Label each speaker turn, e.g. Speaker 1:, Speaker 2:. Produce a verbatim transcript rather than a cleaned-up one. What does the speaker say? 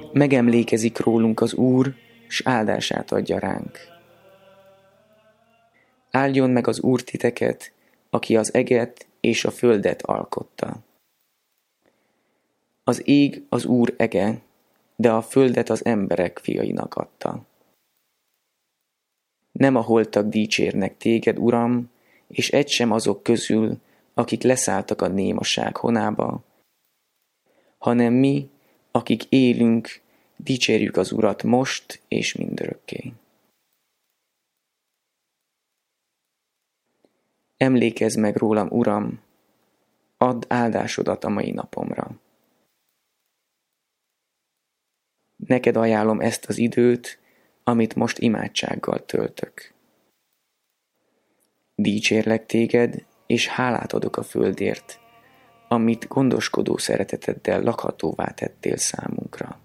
Speaker 1: Megemlékezik rólunk az Úr, s áldását adja ránk. Áldjon meg az Úr titeket, aki az eget és a földet alkotta. Az ég az Úr ege, de a földet az emberek fiainak adta. Nem a holtak dicsérnek téged, Uram, és egy sem azok közül, akik leszálltak a némaság honába, hanem mi, akik élünk, dicsérjük az Urat most és mindörökké. Emlékezz meg rólam, Uram, add áldásodat a mai napomra. Neked ajánlom ezt az időt, amit most imádsággal töltök. Dicsérlek téged, és hálát adok a földért, amit gondoskodó szereteteddel lakhatóvá tettél számunkra.